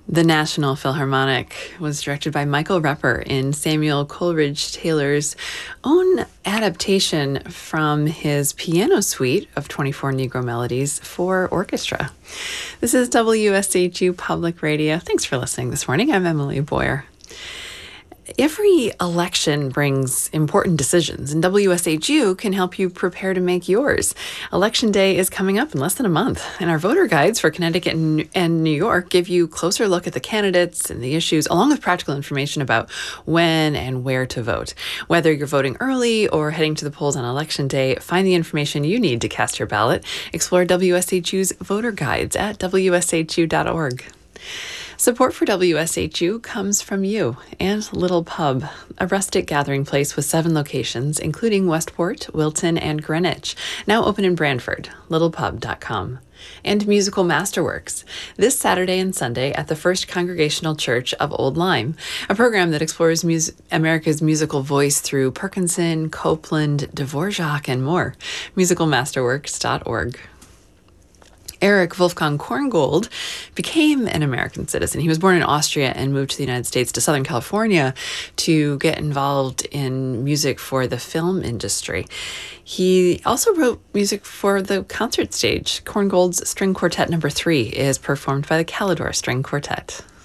The National Philharmonic was directed by Michael Repper in Samuel Coleridge Taylor's own adaptation from his piano suite of 24 Negro melodies for orchestra. This is WSHU Public Radio. Thanks for listening this morning. I'm Emily Boyer. Every election brings important decisions, and WSHU can help you prepare to make yours. Election Day is coming up in less than a month, and our voter guides for Connecticut and New York give you a closer look at the candidates and the issues, along with practical information about when and where to vote. Whether you're voting early or heading to the polls on Election Day, find the information you need to cast your ballot. Explore WSHU's voter guides at wshu.org. Support for WSHU comes from you and Little Pub, a rustic gathering place with 7 locations, including Westport, Wilton, and Greenwich, now open in Branford, littlepub.com. And Musical Masterworks, this Saturday and Sunday at the First Congregational Church of Old Lyme, a program that explores America's musical voice through Perkinson, Copland, Dvorak, and more. musicalmasterworks.org. Erich Wolfgang Korngold became an American citizen. He was born in Austria and moved to the United States to Southern California to get involved in music for the film industry. He also wrote music for the concert stage. Korngold's String Quartet No. 3 is performed by the Calidor String Quartet.